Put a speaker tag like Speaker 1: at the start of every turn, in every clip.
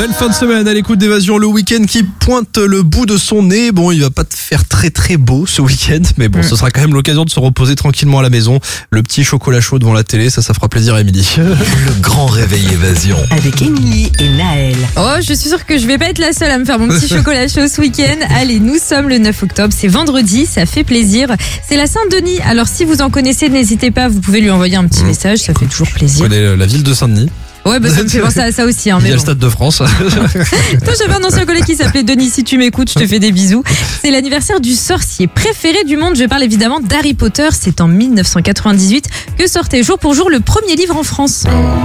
Speaker 1: Belle fin de semaine à l'écoute d'Évasion, le week-end qui pointe le bout de son nez. Bon, il va pas te faire très beau ce week-end, mais bon, ce sera quand même l'occasion de se reposer tranquillement à la maison. Le petit chocolat chaud devant la télé, ça fera plaisir à Émilie.
Speaker 2: Le grand réveil Évasion.
Speaker 3: Avec Émilie et Naël.
Speaker 4: Oh, je suis sûre que je vais pas être la seule à me faire mon petit chocolat chaud ce week-end. Allez, nous sommes le 9 octobre, c'est vendredi, ça fait plaisir. C'est la Saint-Denis, alors si vous en connaissez, n'hésitez pas, vous pouvez lui envoyer un petit message, ça fait toujours
Speaker 1: Vous
Speaker 4: plaisir.
Speaker 1: connaissez la ville de Saint-Denis?
Speaker 4: Ouais, bah ça me fait penser à ça aussi. Hein,
Speaker 1: Il y
Speaker 4: mais
Speaker 1: a le
Speaker 4: bon.
Speaker 1: Stade de France.
Speaker 4: Toi, j'avais un ancien collègue qui s'appelait Denis, si tu m'écoutes, je te fais des bisous. C'est l'anniversaire du sorcier préféré du monde. Je parle évidemment d'Harry Potter. C'est en 1998 que sortait jour pour jour le premier livre en France.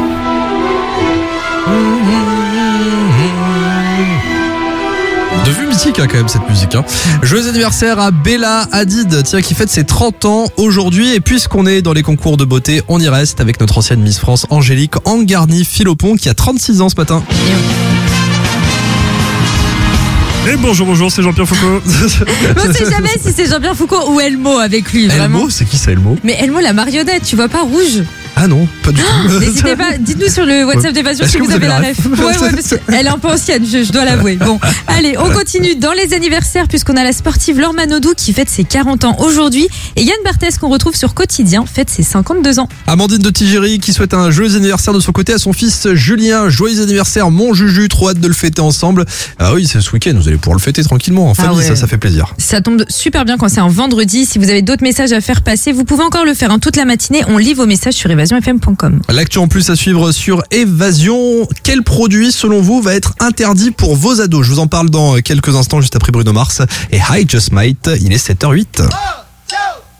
Speaker 1: Devenu mythique quand même cette musique. Joyeux anniversaire à Bella Hadid, tiens, qui fête ses 30 ans aujourd'hui. Et puisqu'on est dans les concours de beauté, on y reste avec notre ancienne Miss France Angélique Angarny-Philopon qui a 36 ans ce matin.
Speaker 5: Et bonjour, c'est Jean-Pierre Foucault.
Speaker 4: On sait jamais si c'est Jean-Pierre Foucault ou Elmo avec lui. Vraiment.
Speaker 1: Elmo, c'est qui ça Elmo?
Speaker 4: Mais Elmo, la marionnette, tu vois pas rouge?
Speaker 1: Ah non, pas du tout.
Speaker 4: N'hésitez pas, dites-nous sur le WhatsApp d'Évasion
Speaker 1: Est-ce
Speaker 4: si
Speaker 1: que
Speaker 4: vous
Speaker 1: vous
Speaker 4: avez
Speaker 1: avez
Speaker 4: la
Speaker 1: la
Speaker 4: ref. Ouais, parce qu'elle est un peu ancienne, je dois l'avouer. Bon, allez, on continue dans les anniversaires puisqu'on a la sportive Laure Manodou qui fête ses 40 ans aujourd'hui et Yann Barthès qu'on retrouve sur Quotidien fête ses 52 ans.
Speaker 1: Amandine de Tigéry qui souhaite un joyeux anniversaire de son côté à son fils Julien. Joyeux anniversaire mon Juju, trop hâte de le fêter ensemble. Ah oui, c'est ce week-end, vous allez pouvoir le fêter tranquillement en famille,
Speaker 4: ouais.
Speaker 1: ça fait plaisir.
Speaker 4: Ça tombe super bien quand c'est un vendredi. Si vous avez d'autres messages à faire passer, vous pouvez encore le faire toute la matinée. On lit vos messages sur évasionfm.com.
Speaker 1: L'actu en plus à suivre sur Évasion. Quel produit selon vous va être interdit pour vos ados? Je vous en parle dans quelques instants juste après Bruno Mars et Hi Just Might. Il est 7h08.